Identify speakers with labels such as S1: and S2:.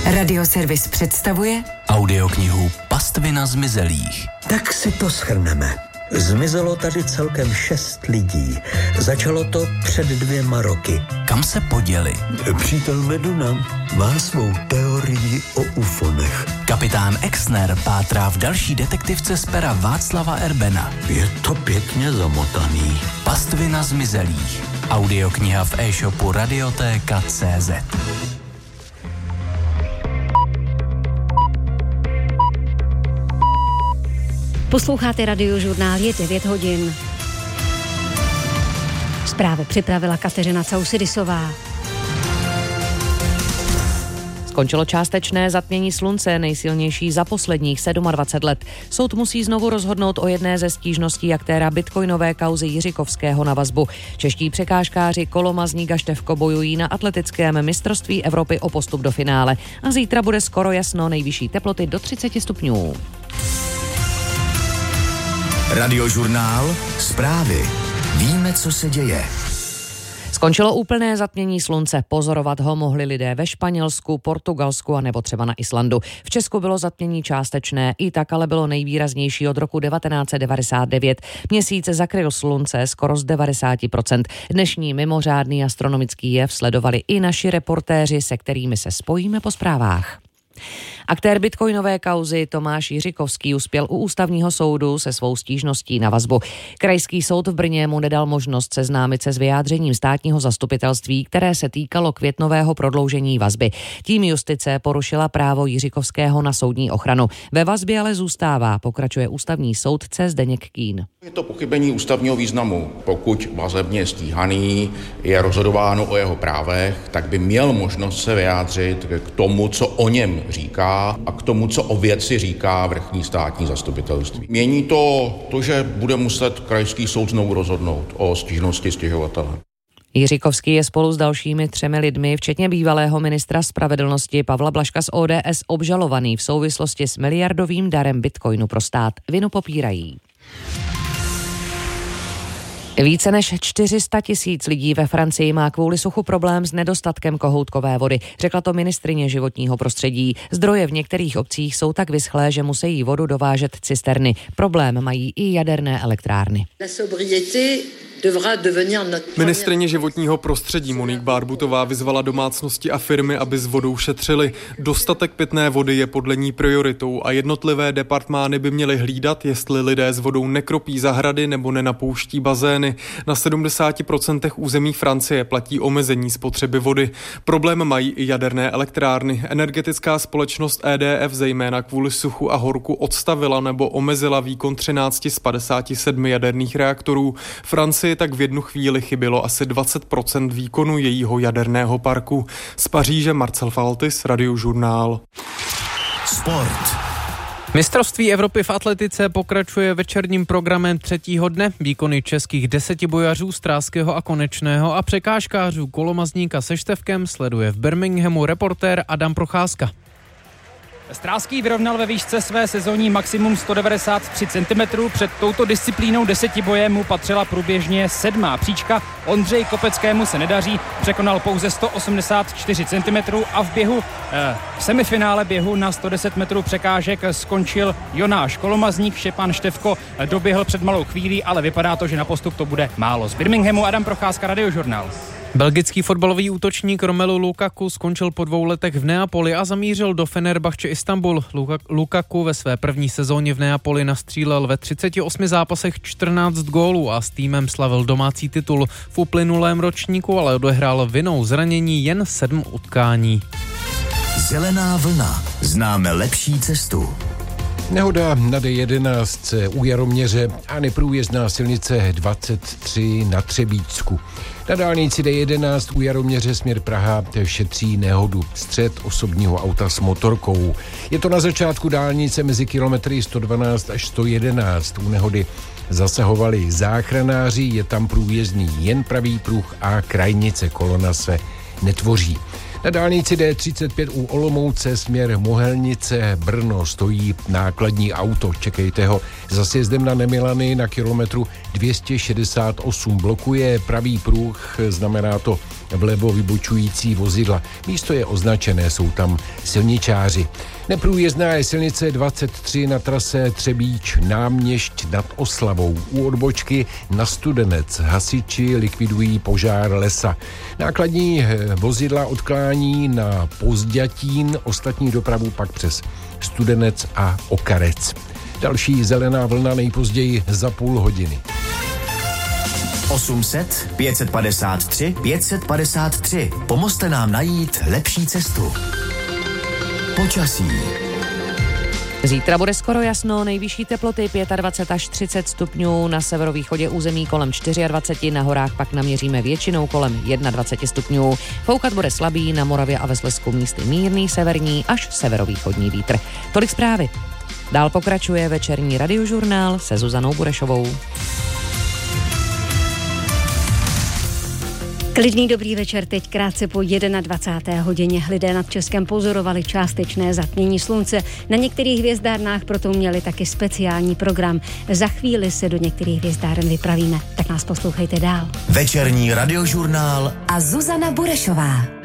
S1: Radioservis představuje
S2: audioknihu Pastvina zmizelých.
S3: Tak si to shrneme. Zmizelo tady celkem 6 lidí. Začalo to před 2 roky.
S2: Kam se poděli?
S3: Přítel Meduna má svou teorii o ufonech.
S2: Kapitán Exner pátrá v další detektivce z pera Václava Erbena.
S3: Je to pěkně zamotaný.
S2: Pastvina zmizelých. Audiokniha v e-shopu Radioteka.cz.
S4: Posloucháte Radiožurnál, je 9 hodin. Zprávy připravila Kateřina Causidisová.
S5: Skončilo částečné zatmění slunce, nejsilnější za posledních 27 let. Soud musí znovu rozhodnout o jedné ze stížností aktéra bitcoinové kauzy Jiřikovského na vazbu. Čeští překážkáři Kolomazník a Štefko bojují na atletickém mistrovství Evropy o postup do finále. A zítra bude skoro jasno, nejvyšší teploty do 30 stupňů.
S2: Radiožurnál, zprávy. Víme, co se děje.
S5: Skončilo úplné zatmění slunce. Pozorovat ho mohli lidé ve Španělsku, Portugalsku a nebo třeba na Islandu. V Česku bylo zatmění částečné, i tak ale bylo nejvýraznější od roku 1999. Měsíc zakryl slunce skoro z 90%. Dnešní mimořádný astronomický jev sledovali i naši reportéři, se kterými se spojíme po zprávách. Aktér bitcoinové kauzy Tomáš Jiřikovský uspěl u ústavního soudu se svou stížností na vazbu. Krajský soud v Brně mu nedal možnost seznámit se s vyjádřením státního zastupitelství, které se týkalo květnového prodloužení vazby. Tím justice porušila právo Jiřikovského na soudní ochranu. Ve vazbě ale zůstává, pokračuje ústavní soudce Zdeněk Kín.
S6: Je to pochybení ústavního významu. Pokud vazebně stíhaný je rozhodováno o jeho právech, tak by měl možnost se vyjádřit k tomu, co o něm říká, a k tomu, co o věci říká vrchní státní zastupitelství. Mění to, že bude muset krajský soud znovu rozhodnout o stížnosti stěžovatele.
S5: Jiřikovský je spolu s dalšími 3 lidmi, včetně bývalého ministra spravedlnosti Pavla Blažka z ODS, obžalovaný v souvislosti s miliardovým darem bitcoinu pro stát. Vinu popírají. Více než 400 000 lidí ve Francii má kvůli suchu problém s nedostatkem kohoutkové vody, řekla to ministryně životního prostředí. Zdroje v některých obcích jsou tak vyschlé, že musí vodu dovážet cisterny. Problém mají i jaderné elektrárny.
S7: Ministryně životního prostředí Monique Barbutová vyzvala domácnosti a firmy, aby s vodou šetřili. Dostatek pitné vody je podle ní prioritou a jednotlivé departmány by měly hlídat, jestli lidé s vodou nekropí zahrady nebo nenapouští bazény. Na 70% území Francie platí omezení spotřeby vody. Problém mají i jaderné elektrárny. Energetická společnost EDF zejména kvůli suchu a horku odstavila nebo omezila výkon 13 z 57 jaderných reaktorů. Francii tak v jednu chvíli chybělo asi 20% výkonu jejího jaderného parku. Z Paříže Marcel Faltis, Radiožurnál.
S2: Sport.
S8: Mistrovství Evropy v atletice pokračuje večerním programem 3. dne. Výkony českých 10 bojařů Stráského a Konečného a překážkářů Kolomazníka se Štefkem sleduje v Birminghamu reportér Adam Procházka.
S9: Stráský vyrovnal ve výšce své sezónní maximum 193 cm. Před touto disciplínou 10 boje mu patřila průběžně 7. příčka. Ondřeji Kopeckému se nedaří, překonal pouze 184 cm a v semifinále běhu na 110 metrů překážek skončil Jonáš Kolomazník. Štěpán Štefko doběhl před malou chvílí, ale vypadá to, že na postup to bude málo. Z Birminghamu Adam Procházka, Radiožurnál.
S8: Belgický fotbalový útočník Romelu Lukaku skončil po 2 letech v Neapoli a zamířil do Fenerbahče Istanbul. Lukaku ve své první sezóně v Neapoli nastřílel ve 38 zápasech 14 gólů a s týmem slavil domácí titul. V uplynulém ročníku ale odehrál vinou zranění jen 7 utkání.
S2: Zelená vlna. Známe lepší cestu.
S10: Nehoda na D11 u Jaroměře a neprůjezdná silnice 23 na Třebíčsku. Na dálnici D11 u Jaroměře směr Praha šetří nehodu, střet osobního auta s motorkou. Je to na začátku dálnice mezi kilometry 112 až 111. U nehody zasahovali záchranáři, je tam průjezdný jen pravý pruh a krajnice, kolona se netvoří. Na dálnici D35 u Olomouce směr Mohelnice Brno stojí nákladní auto. Čekejte ho za sjezdem na Nemilany na kilometru 268. Blokuje pravý pruh, znamená to vlevo vybočující vozidla. Místo je označené, jsou tam silničáři. Neprůjezdná je silnice 23 na trase Třebíč-Náměšť nad Oslavou. U odbočky na Studenec hasiči likvidují požár lesa. Nákladní vozidla odklání na Pozdětín, ostatní dopravu pak přes Studenec a Okarec. Další zelená vlna nejpozději za půl hodiny.
S2: 800 553 553. Pomozte nám najít lepší cestu. Počasí.
S5: Zítra bude skoro jasno, nejvyšší teploty 25 až 30 stupňů, na severovýchodě území kolem 24, na horách pak naměříme většinou kolem 21 stupňů. Foukat bude slabý, na Moravě a ve Slezsku místy mírný severní až severovýchodní vítr. Tolik zprávy. Dál pokračuje večerní radiožurnál se Zuzanou Burešovou.
S4: Klidný dobrý večer, teď krátce po 21. hodině. Lidé nad Českem pozorovali částečné zatmění slunce. Na některých hvězdárnách proto měli taky speciální program. Za chvíli se do některých hvězdáren vypravíme, tak nás poslouchejte dál.
S2: Večerní radiožurnál
S1: a Zuzana Burešová.